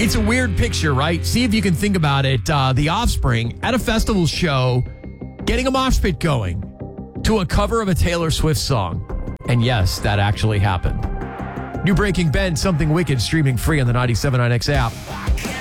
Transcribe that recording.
It's a weird picture, right? See if you can think about it. The Offspring at a festival show getting a mosh pit going to a cover of a Taylor Swift song. And yes, that actually happened. New Breaking Ben, Something Wicked, streaming free on the 97.9X app.